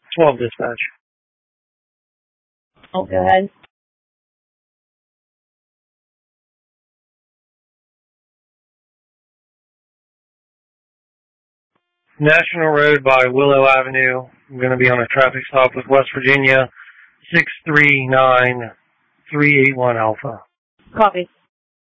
12 dispatch. Oh, go ahead. National Road by Willow Avenue. I'm going to be on a traffic stop with West Virginia 639381 Alpha. Copy.